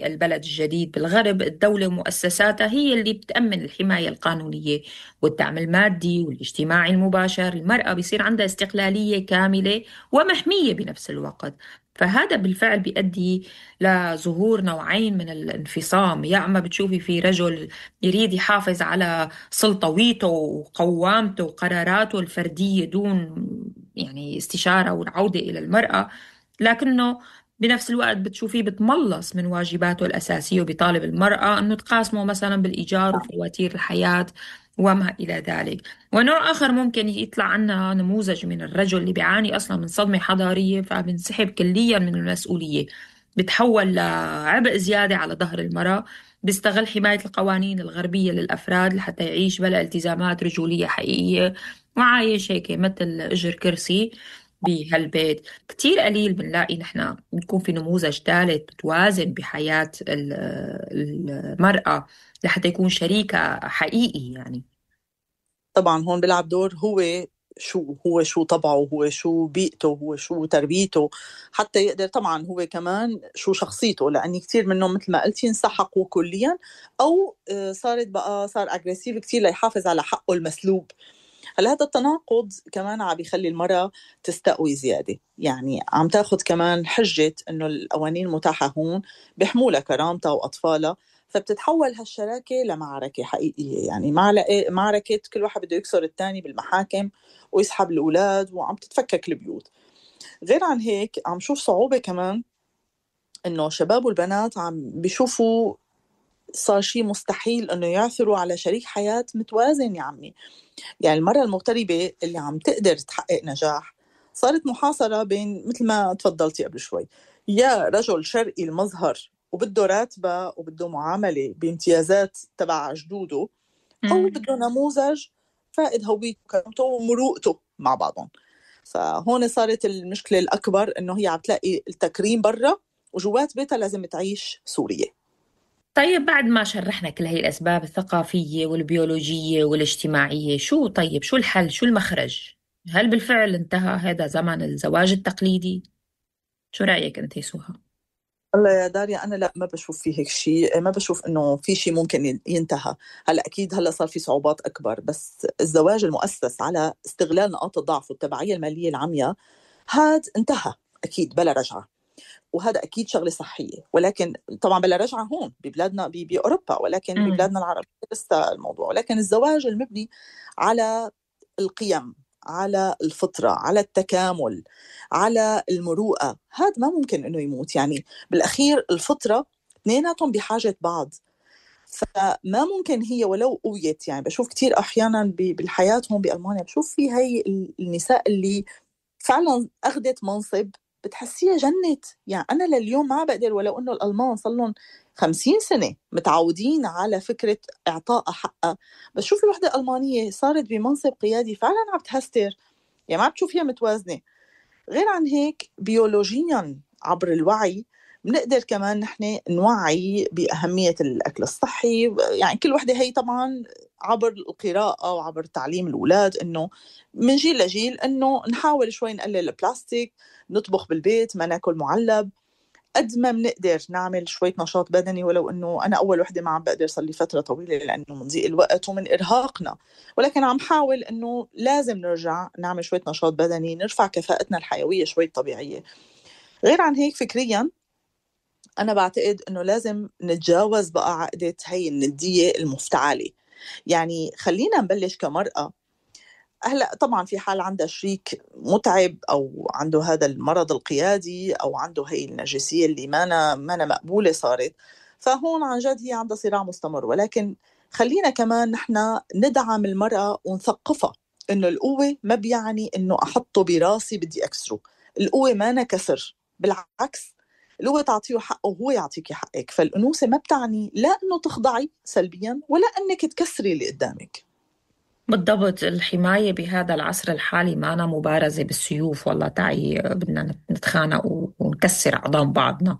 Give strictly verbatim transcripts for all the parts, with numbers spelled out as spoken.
البلد الجديد بالغرب، الدولة ومؤسساتها هي اللي بتأمن الحماية القانونية والدعم المادي والاجتماعي المباشر. المرأة بيصير عندها استقلالية كاملة ومحمية بنفس الوقت. فهذا بالفعل بيؤدي لظهور نوعين من الانفصام. يا أما بتشوفي في رجل يريد يحافظ على سلطويته وقوامته وقراراته الفردية دون يعني استشارة والعودة إلى المرأة، لكنه بنفس الوقت بتشوفيه بتملص من واجباته الأساسية وبيطالب المرأة أنه تقاسمه مثلا بالإيجار وفواتير الحياة وما إلى ذلك. ونوع آخر ممكن يطلع عنا نموذج من الرجل اللي بيعاني أصلا من صدمة حضارية، فبنسحب كليا من المسؤولية، بتحول لعبء زيادة على ظهر المرأة، بيستغل حماية القوانين الغربية للأفراد لحتى يعيش بلا التزامات رجولية حقيقية، وعايش هيك مثل إجر كرسي بهالبيت. كتير قليل بنلاقي نحن بنكون في نموذج ثالث بتوازن بحياة ال- المرأة لحتى يكون شريكها حقيقي يعني. طبعا هون بيلعب دور هو شو هو شو طبعه، هو شو بيئته، هو شو تربيته، حتى يقدر طبعا هو كمان شو شخصيته، لأني كثير منهم مثل ما قلتي انسحقوا كليا، أو آه، صارت بقى صار أجريسيف كثير ليحافظ على حقه المسلوب. هلا هذا التناقض كمان عم بيخلي المرأة تستقوي زيادة، يعني عم تاخد كمان حجة انه القوانين المتاحة هون بيحمولها كرامتها واطفالها، فبتتحول هالشراكة لمعركة حقيقية، يعني معلقة- معركة كل واحد بده يكسر الثاني بالمحاكم ويسحب الأولاد، وعم تتفكك البيوت. غير عن هيك عم شوف صعوبة كمان انه شباب والبنات عم بيشوفوا صار شيء مستحيل انه يعثروا على شريك حياة متوازن يا عمي. يعني المرأة المغتربة اللي عم تقدر تحقق نجاح صارت محاصرة بين مثل ما تفضلتي قبل شوي، يا رجل شرقي المظهر وبده راتبة وبده معاملة بامتيازات تبع جدوده، أو مم. بده نموذج فائد هويته وكرامته ومروءته مع بعضهم. فهون صارت المشكلة الأكبر إنه هي عم تلاقي التكريم برا، وجوات بيتها لازم تعيش سورية. طيب بعد ما شرحنا كل هاي الأسباب الثقافية والبيولوجية والاجتماعية، شو طيب شو الحل، شو المخرج؟ هل بالفعل انتهى هذا زمن الزواج التقليدي؟ شو رأيك أنت سوها؟ والله يا داريا أنا لا، ما بشوف في هيك شيء، ما بشوف إنه في شيء ممكن ين- ينتهى. هلا أكيد هلا صار في صعوبات أكبر، بس الزواج المؤسس على استغلال نقاط الضعف والتبعية المالية العمياء هاد انتهى أكيد بلا رجعة. وهذا أكيد شغلة صحية، ولكن طبعا بلا رجعة هون ببلادنا ب- بأوروبا، ولكن مم. ببلادنا العربية لسه الموضوع. لكن الزواج المبني على القيم، على الفطرة، على التكامل، على المروءة، هذا ما ممكن انه يموت. يعني بالاخير الفطرة اثنيناتهم بحاجة بعض، فما ممكن هي ولو قويت. يعني بشوف كتير احيانا ب- بالحياة هون بألمانيا، بشوف في هي ال- النساء اللي فعلا اخذت منصب بتحسيها جنت. يعني انا لليوم ما بقدر، ولو انه الالمان صار لهم خمسين سنة متعودين على فكرة إعطاء حقها، بس شوفي وحدة ألمانية صارت بمنصب قيادي فعلا عم تهستر، يعني ما بتشوفيها متوازنة. غير عن هيك بيولوجيا عبر الوعي بنقدر كمان نحن نوعي بأهمية الأكل الصحي. يعني كل وحدة هي طبعا عبر القراءة وعبر تعليم الأولاد، إنه من جيل لجيل إنه نحاول شوي نقلل البلاستيك، نطبخ بالبيت، ما ناكل معلب، قد ما بنقدر نعمل شوية نشاط بدني. ولو انه انا اول وحده ما عم بقدر صار لي فتره طويله لانه من ضيق الوقت ومن ارهاقنا، ولكن عم حاول انه لازم نرجع نعمل شويه نشاط بدني، نرفع كفاءتنا الحيويه شوي طبيعيه. غير عن هيك فكريا انا بعتقد انه لازم نتجاوز بقى عقده هي النديه المفتعله. يعني خلينا نبلش كمرأة. هلا طبعا في حال عندها شريك متعب او عنده هذا المرض القيادي او عنده هي النرجسيه اللي ما أنا ما أنا مقبوله صارت، فهون عن جد هي عندها صراع مستمر. ولكن خلينا كمان نحن ندعم المراه ونثقفها انه القوه ما بيعني انه احطه براسي بدي اكسره. القوه ما أنا كسر، بالعكس، القوه تعطيه حقه وهو يعطيكي حقك. فالانوثه ما بتعني لا انه تخضعي سلبيا ولا انك تكسري اللي قدامك. بالضبط. الحماية بهذا العصر الحالي ما أنا مبارزة بالسيوف، والله تعي بدنا نتخانق و- ونكسر عظام بعضنا.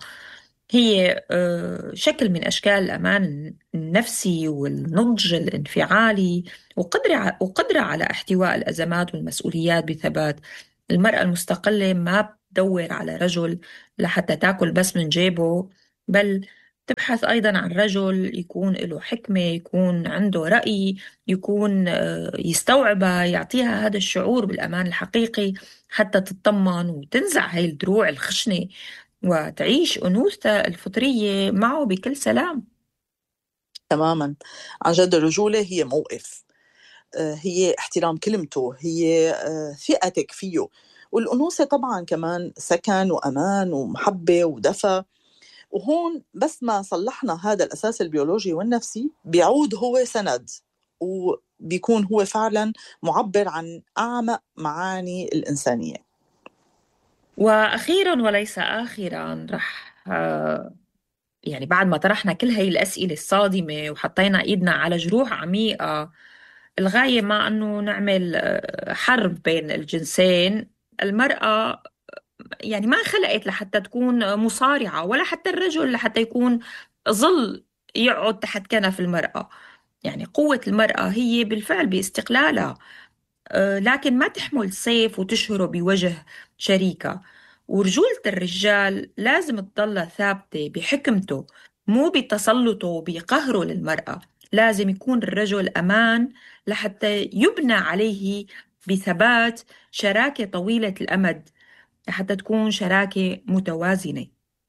هي آه، شكل من أشكال الأمان النفسي والنضج الانفعالي، وقدرة ع- وقدرة على احتواء الأزمات والمسؤوليات بثبات. المرأة المستقلة ما بتدور على رجل لحتى تاكل بس من جيبه، بل تبحث أيضا عن رجل يكون له حكمة، يكون عنده رأي، يكون آه، يستوعبها، يعطيها هذا الشعور بالأمان الحقيقي حتى تطمن وتنزع هاي الدروع الخشنة وتعيش أنوثتها الفطرية معه بكل سلام. تماما. عن جد الرجولة هي موقف، هي احترام كلمته، هي ثقتك فيه. والأنوثة طبعا كمان سكن وأمان ومحبة ودفى. وهون بس ما صلحنا هذا الأساس البيولوجي والنفسي بيعود هو سند، وبيكون هو فعلا معبر عن أعمق معاني الإنسانية. وأخيرا وليس آخرا رح يعني بعد ما طرحنا كل هاي الأسئلة الصادمة وحطينا إيدنا على جروح عميقة، الغاية ما أنه نعمل آه، حرب بين الجنسين. المرأة يعني ما خلقت لحتى تكون مصارعة، ولا حتى الرجل لحتى يكون ظل يقعد تحت كنف المرأة. يعني قوة المرأة هي بالفعل باستقلالها، آه، لكن ما تحمل سيف وتشهره بوجه شريكة. ورجولة الرجال لازم تضلها ثابتة بحكمته، مو بتسلطه وبقهره للمرأة. لازم يكون الرجل أمان لحتى يبنى عليه بثبات شراكة طويلة الأمد، لحتى تكون شراكة متوازنة.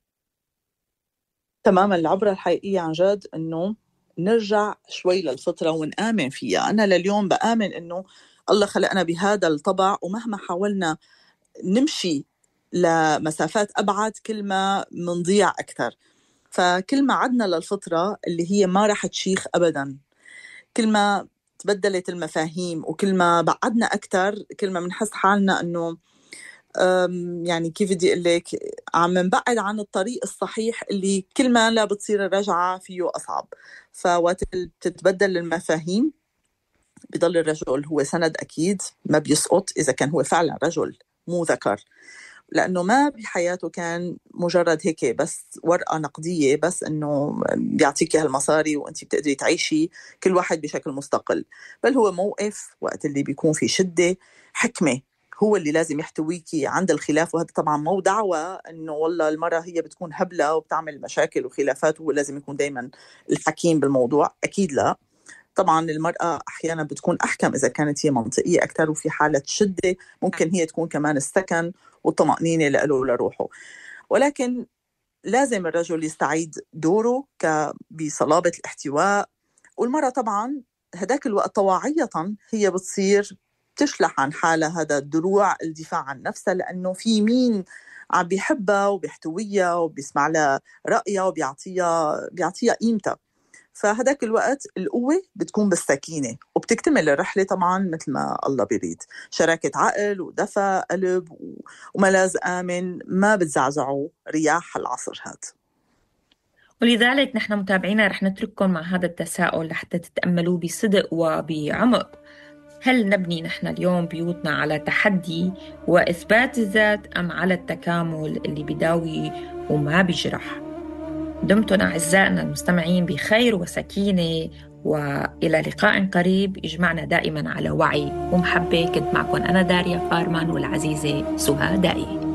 تماما. العبرة الحقيقية عن جد أنه نرجع شوي للفطرة ونآمن فيها. أنا لليوم بآمن أنه الله خلقنا بهذا الطبع، ومهما حاولنا نمشي لمسافات أبعد كل ما منضيع أكثر. فكل ما عدنا للفطرة اللي هي ما رح تشيخ أبدا، كل ما تبدلت المفاهيم وكل ما بعدنا أكثر، كل ما بنحس حالنا أنه يعني كيف بدي أقول لك، عم نبعد عن الطريق الصحيح اللي كل ما لا بتصير الرجعة فيه أصعب. فوقت تتبدل المفاهيم بضل الرجل هو سند أكيد ما بيسقط إذا كان هو فعلا رجل مو ذكر، لأنه ما بحياته كان مجرد هيك بس ورقة نقدية، بس أنه بيعطيك هالمصاري وأنت بتقدري تعيشي كل واحد بشكل مستقل. بل هو موقف وقت اللي بيكون في شدة، حكمة هو اللي لازم يحتويكي عند الخلاف. وهذا طبعا مو دعوة أنه والله المرأة هي بتكون هبلة وبتعمل مشاكل وخلافات وهو لازم يكون دايما الحكيم بالموضوع، أكيد لا. طبعا المرأة أحيانا بتكون أحكم إذا كانت هي منطقية أكثر، وفي حالة شدة ممكن هي تكون كمان السكن والطمأنينة له لروحه. ولكن لازم الرجل يستعيد دوره بصلابة الاحتواء. والمرأة طبعا هداك الوقت طواعية هي بتصير تشلح عن حالها هذا الدروع الدفاع عن نفسها، لأنه في مين عم بيحبها وبيحتويها وبيسمع لها رأيها وبيعطيها بيعطيها قيمتها. فهداك الوقت القوة بتكون بالسكينة، وبتكتمل الرحلة طبعا مثل ما الله بيريد، شراكة عقل ودفى قلب وملاذ آمن ما بتزعزعوا رياح العصر هاد. ولذلك نحن متابعينا رح نترككم مع هذا التساؤل لحتى تتأملوا بصدق وبعمق. هل نبني نحن اليوم بيوتنا على تحدي وإثبات الذات، أم على التكامل اللي بداوي وما بيجرح؟ دمتم أعزائنا المستمعين بخير وسكينة، وإلى لقاء قريب يجمعنا دائما على وعي ومحبة. كنت معكم أنا داريا فارمان والعزيزة سهى دائي.